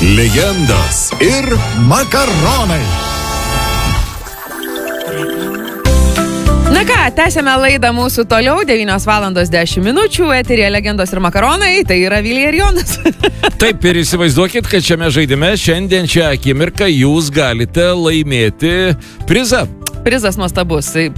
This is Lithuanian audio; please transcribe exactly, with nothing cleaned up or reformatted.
legendos ir makaronai. Na ką, tęsėme laidą mūsų toliau, devynios valandos dešimt minučių, eterija legendos ir makaronai, tai yra Vilija ir Jonas. Taip, ir įsivaizduokit, kad šiame žaidime šiandien šią akimirką jūs galite laimėti prizą. Prizas nuostabus.